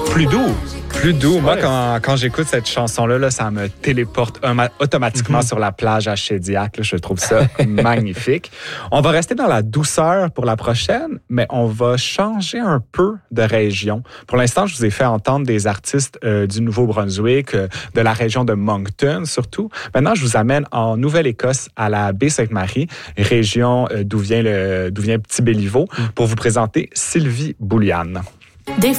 plus doux. Plus doux. Moi, Ouais. quand j'écoute cette chanson-là, là, ça me téléporte automatiquement sur la plage à Shediac. Là. Je trouve ça magnifique. On va rester dans la douceur pour la prochaine, mais on va changer un peu de région. Pour l'instant, je vous ai fait entendre des artistes du Nouveau-Brunswick, de la région de Moncton surtout. Maintenant, je vous amène en Nouvelle-Écosse, à la Baie-Sainte-Marie, région d'où vient Petit Béliveau, pour vous présenter Sylvie Bouliane. Des